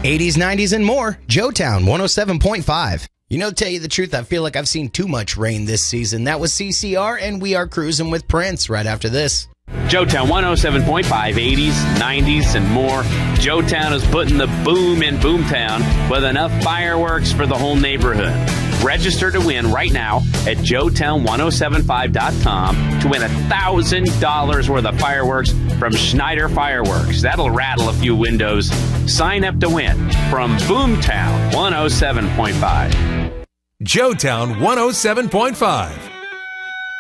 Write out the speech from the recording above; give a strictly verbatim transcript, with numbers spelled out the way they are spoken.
eighties, nineties, and more. Joetown one oh seven point five. You know, to tell you the truth, I feel like I've seen too much rain this season. That was C C R, and we are cruising with Prince right after this. Joetown one oh seven point five, eighties, nineties, and more. Joetown is putting the boom in Boomtown with enough fireworks for the whole neighborhood. Register to win right now at joetown ten seventy-five dot com to win one thousand dollars worth of fireworks from Schneider Fireworks. That'll rattle a few windows. Sign up to win from Boomtown one oh seven point five. Joetown one oh seven point five.